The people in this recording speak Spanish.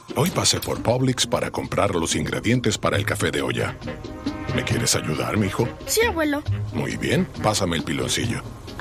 Hoy pasé por Publix para comprar los ingredientes para el café de olla. ¿Me quieres ayudar, mijo? Sí, abuelo. Muy bien, pásame el piloncillo.